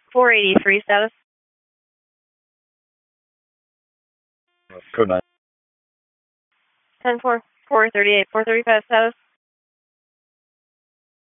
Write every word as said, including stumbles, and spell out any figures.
four eighty-three status. Code nine. ten four, four thirty-eight, four thirty-five status.